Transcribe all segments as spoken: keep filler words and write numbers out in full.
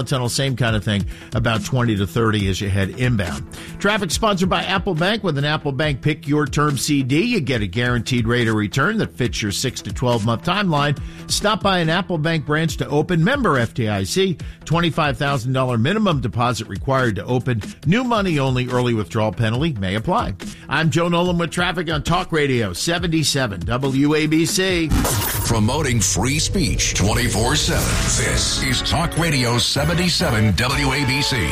Tunnel, same kind of thing, about twenty to thirty as you head inbound. Traffic sponsored by Apple Bank. With an Apple Bank Pick Your Term C D, you get a guaranteed rate of return that fits your six to twelve month timeline. Stop by an Apple Bank branch to open. Member F D I C. twenty-five thousand dollars minimum deposit required to open. New money only. Early withdrawal penalty may apply. I'm Joe Nolan with traffic on Talk Radio seventy-seven W A B C. Promoting free speech twenty-four seven. This is Talk Radio seventy-seven W A B C.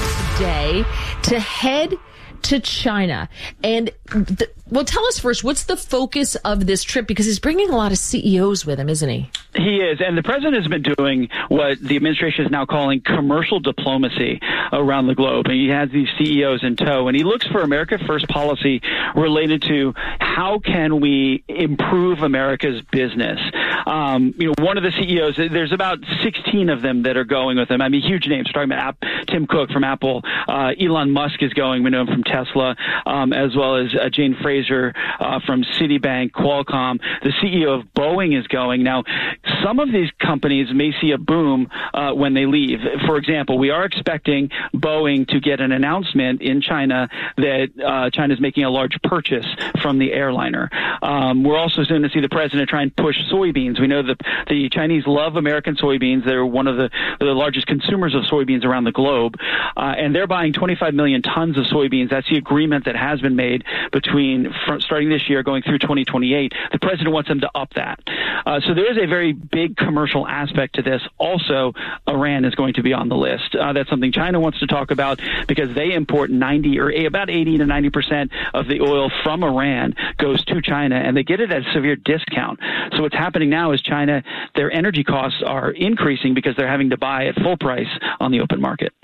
Day to head to China. And, the, well, tell us first, what's the focus of this trip? Because he's bringing a lot of C E Os with him, isn't he? He is. And the president has been doing what the administration is now calling commercial diplomacy around the globe. And he has these C E Os in tow. And he looks for America First policy related to how can we improve America's business. Um, you know, one of the C E Os, there's about sixteen of them that are going with him. I mean, huge names. We're talking about App, Tim Cook from Apple. Uh, Elon Musk is going. We know him from Tesla, um, as well as uh, Jane Fraser uh, from Citibank, Qualcomm. The C E O of Boeing is going. Now, some of these companies may see a boom uh, when they leave. For example, we are expecting Boeing to get an announcement in China that uh, China is making a large purchase from the airliner. Um, we're also soon to see the president try and push soybeans. We know that the Chinese love American soybeans. They're one of the, the largest consumers of soybeans around the globe, uh, and they're buying twenty-five million tons of soybeans. That's the agreement that has been made between starting this year going through twenty twenty-eight. The president wants them to up that. Uh, so there is a very big commercial aspect to this. Also, Iran is going to be on the list. Uh, that's something China wants to talk about because they import ninety or about eighty to ninety percent of the oil from Iran goes to China, and they get it at a severe discount. So what's happening now is China, their energy costs are increasing because they're having to buy at full price on the open market.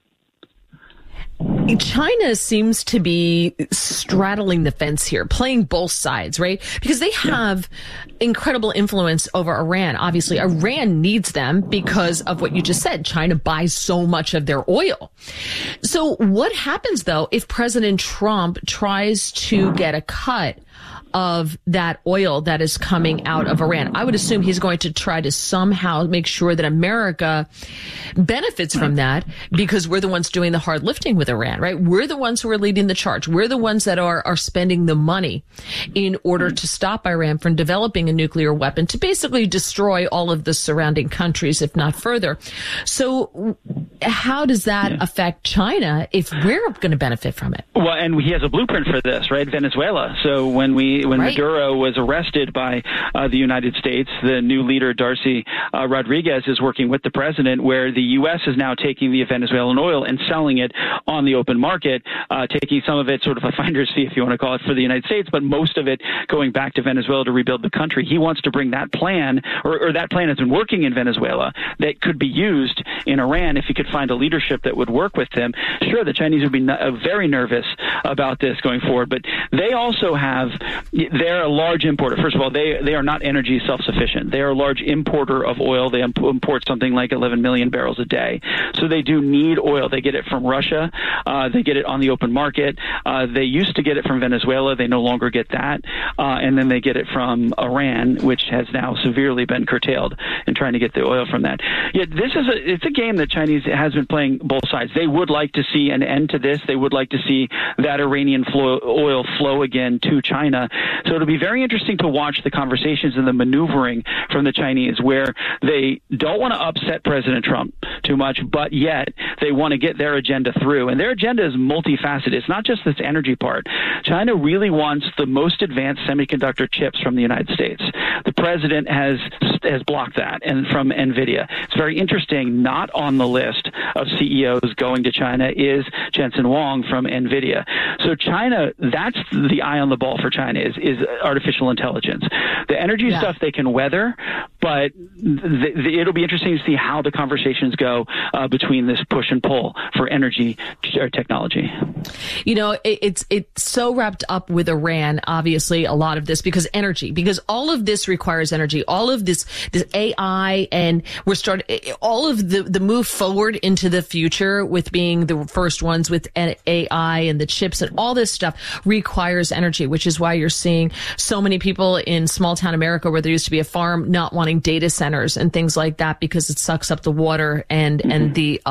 China seems to be straddling the fence here, playing both sides, right? Because they have yeah. incredible influence over Iran. Obviously, Iran needs them because of what you just said. China buys so much of their oil. So what happens, though, if President Trump tries to get a cut of that oil that is coming out of Iran? I would assume he's going to try to somehow make sure that America benefits from that because we're the ones doing the hard lifting with Iran, right? We're the ones who are leading the charge. We're the ones that are, are spending the money in order to stop Iran from developing a nuclear weapon to basically destroy all of the surrounding countries, if not further. So how does that yeah. affect China if we're going to benefit from it? Well, and he has a blueprint for this, right? Venezuela. So when we When right. Maduro was arrested by uh, the United States, the new leader, Darcy uh, Rodriguez, is working with the president, where the U S is now taking the Venezuelan oil and selling it on the open market, uh, taking some of it sort of a finder's fee, if you want to call it, for the United States, but most of it going back to Venezuela to rebuild the country. He wants to bring that plan, or, or that plan has been working in Venezuela, that could be used in Iran if he could find a leadership that would work with him. Sure, the Chinese would be no, uh, very nervous about this going forward, but they also have... They're a large importer. First of all, they they are not energy self-sufficient. They are a large importer of oil. They import something like eleven million barrels a day. So they do need oil. They get it from Russia. Uh, they get it on the open market. Uh, they used to get it from Venezuela. They no longer get that. Uh, and then they get it from Iran, which has now severely been curtailed in trying to get the oil from that. Yet this is a it's a game that Chinese has been playing both sides. They would like to see an end to this. They would like to see that Iranian flow, oil flow again to China. So it'll be very interesting to watch the conversations and the maneuvering from the Chinese, where they don't want to upset President Trump too much, but yet they want to get their agenda through. And their agenda is multifaceted. It's not just this energy part. China really wants the most advanced semiconductor chips from the United States. The president has has blocked that, and from NVIDIA. It's very interesting. Not on the list of C E Os going to China is Jensen Huang from NVIDIA. So China, that's the eye on the ball for China, is, is artificial intelligence. The energy yeah. stuff they can weather, but the, the, it'll be interesting to see how the conversations go uh, between this push and pull for energy or technology. You know, it, it's it's so wrapped up with Iran, obviously, a lot of this, because energy, because all of this requires energy, all of this, this A I, and we're starting, all of the, the move forward into the future with being the first ones with A I and the chips and all this stuff requires energy, which is why you're seeing so many people in small town America where there used to be a farm not wanting building data centers and things like that because it sucks up the water and, mm-hmm. and the